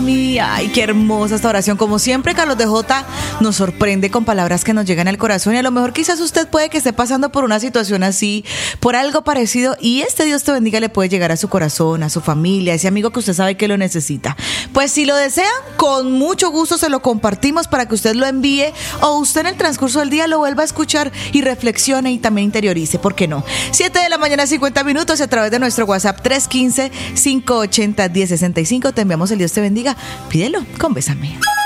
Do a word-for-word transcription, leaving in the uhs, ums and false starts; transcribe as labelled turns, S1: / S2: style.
S1: mami. Ay, qué hermosa esta oración. Como siempre, Carlos de Jota nos sorprende con palabras que nos llegan al corazón, y a lo mejor quizás usted puede que esté pasando por una situación así, por algo parecido, y este Dios te bendiga le puede llegar a su corazón, a su familia, a ese amigo que usted sabe que lo necesita. Pues si lo desean, con mucho gusto se lo compartimos para que usted lo envíe, o usted en el transcurso del día lo vuelva a escuchar y reflexione y también interiorice, ¿por qué no? siete de la mañana, cincuenta minutos, a través de nuestro WhatsApp tres uno cinco, cinco ocho cero, uno cero seis cinco te enviamos el Dios te bendiga. Pídelo con Bésame.